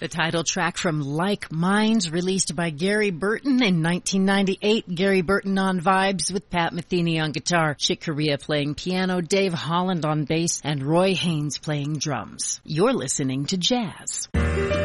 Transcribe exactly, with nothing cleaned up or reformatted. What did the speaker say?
The title track from Like Minds, released by Gary Burton in nineteen ninety-eight. Gary Burton on vibes with Pat Metheny on guitar, Chick Corea playing piano, Dave Holland on bass, and Roy Haynes playing drums. You're listening to Jazz.